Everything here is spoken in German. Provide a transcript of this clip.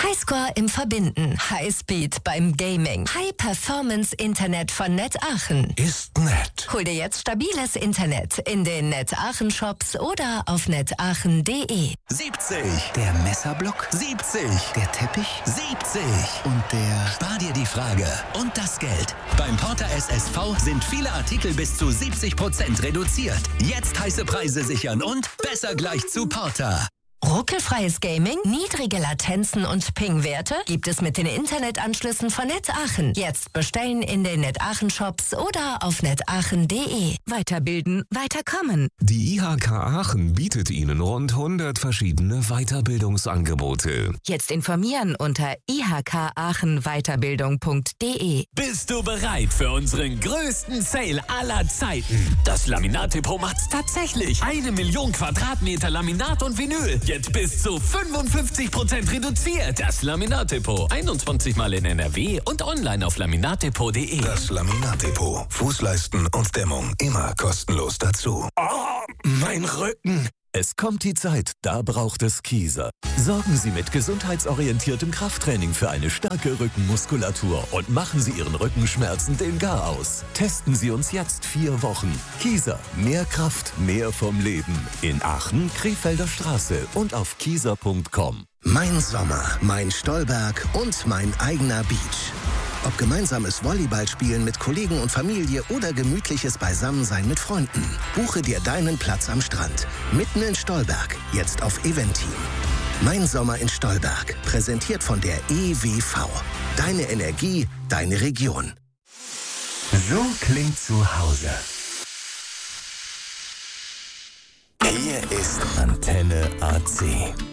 Highscore im Verbinden, Highspeed beim Gaming, High-Performance-Internet von Net Aachen. Ist nett. Hol dir jetzt stabiles Internet in den Net Aachen Shops oder auf netaachen.de. 70. Der Messerblock? 70. Der Teppich? 70. Und der... Spar dir die Frage und das Geld. Beim Porter SSV sind viele Artikel bis zu 70% reduziert. Jetzt heiße Preise sichern und besser gleich zu Porter. Ruckelfreies Gaming, niedrige Latenzen und Ping-Werte gibt es mit den Internetanschlüssen von Net Aachen. Jetzt bestellen in den Net Aachen Shops oder auf netaachen.de. Weiterbilden, weiterkommen. Die IHK Aachen bietet Ihnen rund 100 verschiedene Weiterbildungsangebote. Jetzt informieren unter ihkaachenweiterbildung.de. Bist du bereit für unseren größten Sale aller Zeiten? Das Laminat-Depot macht's tatsächlich. 1 Million Quadratmeter Laminat und Vinyl. Jetzt bis zu 55% reduziert. Das Laminat-Depot. 21 Mal in NRW und online auf laminatdepot.de. Das Laminat-Depot. Fußleisten und Dämmung immer kostenlos dazu. Oh, mein Rücken. Es kommt die Zeit, da braucht es Kieser. Sorgen Sie mit gesundheitsorientiertem Krafttraining für eine starke Rückenmuskulatur und machen Sie Ihren Rückenschmerzen den Gar aus. Testen Sie uns jetzt 4 Wochen. Kieser, mehr Kraft, mehr vom Leben. In Aachen, Krefelder Straße und auf kieser.com. Mein Sommer, mein Stolberg und mein eigener Beach. Ob gemeinsames Volleyballspielen mit Kollegen und Familie oder gemütliches Beisammensein mit Freunden. Buche dir deinen Platz am Strand. Mitten in Stolberg. Jetzt auf Eventim. Mein Sommer in Stolberg. Präsentiert von der EWV. Deine Energie, deine Region. So klingt zu Hause. Hier ist Antenne AC.